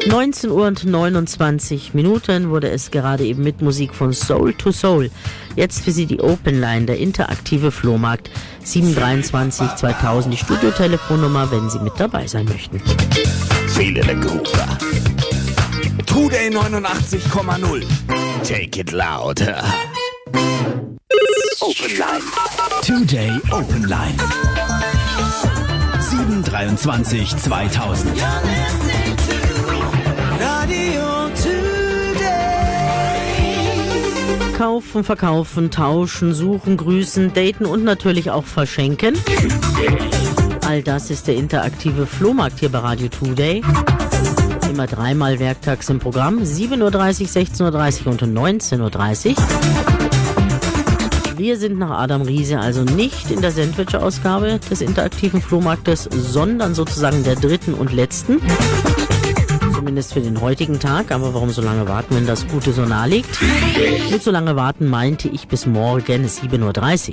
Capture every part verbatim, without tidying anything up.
neunzehn Uhr und neunundzwanzig Minuten wurde es gerade eben mit Musik von Soul to Soul. Jetzt für Sie die Open Line, der interaktive Flohmarkt. sieben drei zwei zweitausend, die Studiotelefonnummer, wenn Sie mit dabei sein möchten. Viele der Gruber. Today neunundachtzig Komma null. Take it louder. Open Line. Today Open Line. sieben drei zwei zweitausend. Radio Today. Kaufen, verkaufen, tauschen, suchen, grüßen, daten und natürlich auch verschenken. All das ist der interaktive Flohmarkt hier bei Radio Today. Immer dreimal werktags im Programm. sieben Uhr dreißig, sechzehn Uhr dreißig und neunzehn Uhr dreißig. Wir sind nach Adam Riese also nicht in der Sandwich-Ausgabe des interaktiven Flohmarktes, sondern sozusagen der dritten und letzten. Zumindest für den heutigen Tag. Aber warum so lange warten, wenn das Gute so nahe liegt? Mit so lange warten meinte ich bis morgen sieben Uhr dreißig.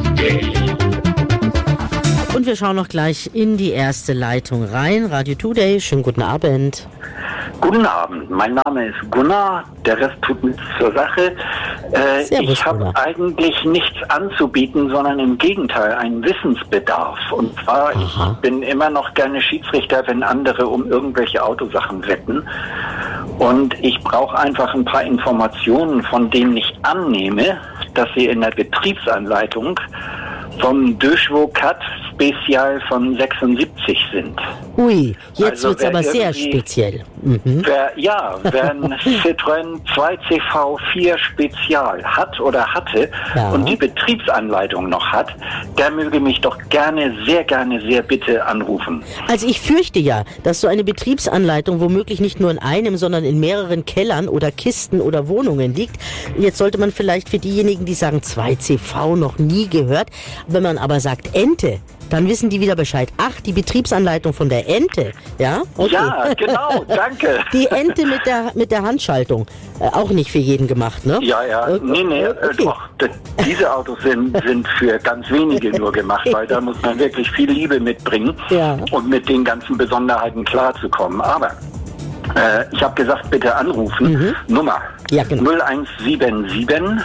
Und wir schauen noch gleich in die erste Leitung rein. Radio Today, schönen guten Abend. Guten Abend, mein Name ist Gunnar, der Rest tut nichts zur Sache. Äh, Servus, ich habe eigentlich nichts anzubieten, sondern im Gegenteil einen Wissensbedarf. Und zwar, Aha. ich bin immer noch gerne Schiedsrichter, wenn andere um irgendwelche Autosachen wetten. Und ich brauche einfach ein paar Informationen, von denen ich annehme, dass sie in der Betriebsanleitung vom Döschwo-Cut Spezial von sechsundsiebzig sind. Ui, jetzt Also wird's wer aber sehr irgendwie- speziell. Mhm. Wer, ja, wer ein Citroën zwei C V vier Spezial hat oder hatte Ja. und die Betriebsanleitung noch hat, der möge mich doch gerne, sehr gerne, sehr bitte anrufen. Also ich fürchte ja, dass so eine Betriebsanleitung womöglich nicht nur in einem, sondern in mehreren Kellern oder Kisten oder Wohnungen liegt. Jetzt sollte man vielleicht für diejenigen, die sagen zwei C V noch nie gehört, wenn man aber sagt Ente, dann wissen die wieder Bescheid. Ach, die Betriebsanleitung von der Ente, ja? Okay. Ja, genau, danke. Die Ente mit der mit der Handschaltung, äh, auch nicht für jeden gemacht, ne? Ja, ja, Okay. nee, nee, äh, Okay. doch, d- diese Autos sind, sind für ganz wenige nur gemacht, weil da muss man wirklich viel Liebe mitbringen, Ja. um mit den ganzen Besonderheiten klarzukommen. Aber äh, ich habe gesagt, bitte anrufen. Mhm. Nummer Ja, genau. null eins sieben sieben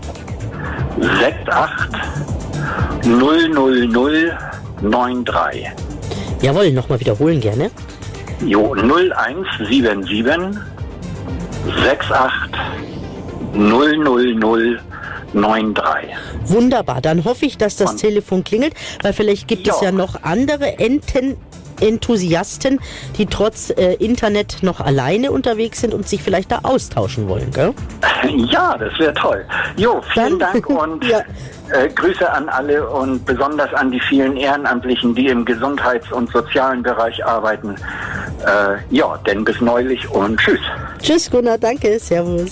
sechs acht null null null neun drei. Jawohl, nochmal wiederholen gerne. Jo, null eins sieben sieben sechs acht null null null neun drei. Wunderbar, dann hoffe ich, dass das Und- Telefon klingelt, weil vielleicht gibt es Ja. ja noch andere Enten-Enthusiasten, die trotz äh, Internet noch alleine unterwegs sind und sich vielleicht da austauschen wollen, gell? Ja, das wäre toll. Jo, vielen Dann- Dank und Ja. äh, Grüße an alle und besonders an die vielen Ehrenamtlichen, die im Gesundheits- und sozialen Bereich arbeiten. Äh, ja, denn bis neulich und tschüss. Tschüss Gunnar, danke, servus.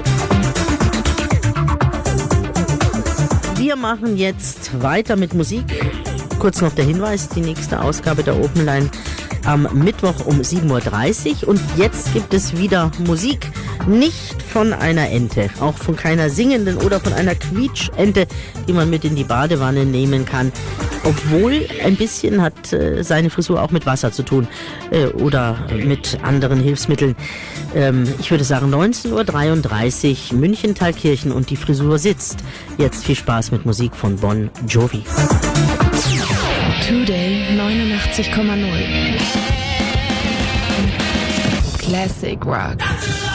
Wir machen jetzt weiter mit Musik. Kurz noch der Hinweis, die nächste Ausgabe der Open Line am Mittwoch um sieben Uhr dreißig. Und jetzt gibt es wieder Musik. Nicht von einer Ente, auch von keiner singenden oder von einer Quietschente, die man mit in die Badewanne nehmen kann. Obwohl ein bisschen hat äh, seine Frisur auch mit Wasser zu tun äh, oder mit anderen Hilfsmitteln. Ähm, ich würde sagen neunzehn Uhr dreiunddreißig, München Thalkirchen und die Frisur sitzt. Jetzt viel Spaß mit Musik von Bon Jovi. Today neunundachtzig Komma null. Classic Rock.